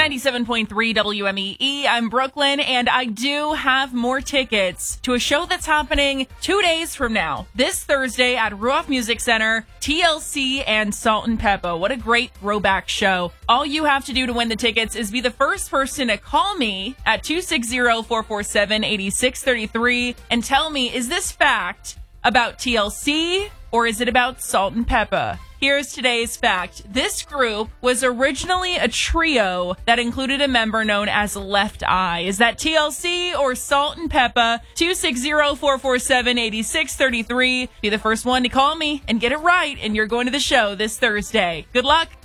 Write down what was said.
97.3 WMEE. I'm Brooklyn, and I do have more tickets to a show that's happening 2 days from now. This Thursday at Ruoff Music Center, TLC and Salt and Peppa. What a great throwback show. All you have to do to win the tickets is be the first person to call me at 260-447-8633 and tell me, is this fact about TLC or is it about Salt and Peppa? Here's today's fact. This group was originally a trio that included a member known as Left Eye. Is that TLC or Salt and Peppa? 260-447-8633. Be the first one to call me and get it right, and you're going to the show this Thursday. Good luck.